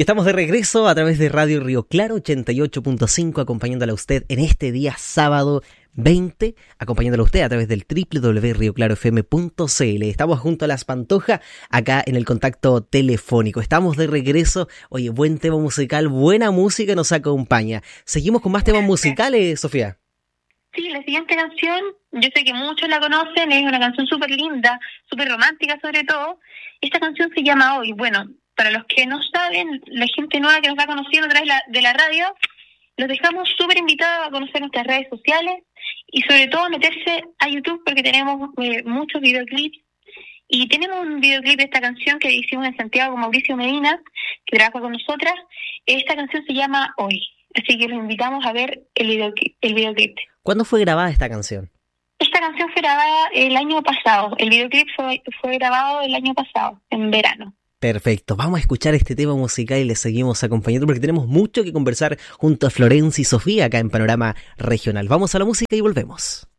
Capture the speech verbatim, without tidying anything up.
Y estamos de regreso a través de Radio Río Claro ochenta y ocho punto cinco, acompañándola a usted en este día sábado veinte, acompañándola a usted a través del doble u doble u doble u punto rio claro f m punto c l. Estamos junto a Las Pantoja, acá en el contacto telefónico. Estamos de regreso. Oye, buen tema musical, buena música nos acompaña. Seguimos con más temas musicales, Sofía. Sí, la siguiente canción, yo sé que muchos la conocen, es una canción súper linda, súper romántica sobre todo. Esta canción se llama Hoy. Bueno, para los que no saben, la gente nueva que nos va conociendo a través de la, de la radio, los dejamos súper invitados a conocer nuestras redes sociales y sobre todo a meterse a YouTube porque tenemos eh, muchos videoclips. Y tenemos un videoclip de esta canción que hicimos en Santiago con Mauricio Medina, que trabaja con nosotras. Esta canción se llama Hoy, así que los invitamos a ver el videoclip. El videoclip. ¿Cuándo fue grabada esta canción? Esta canción fue grabada el año pasado. El videoclip fue, fue grabado el año pasado, en verano. Perfecto, vamos a escuchar este tema musical y le seguimos acompañando porque tenemos mucho que conversar junto a Florencia y Sofía acá en Panorama Regional. Vamos a la música y volvemos.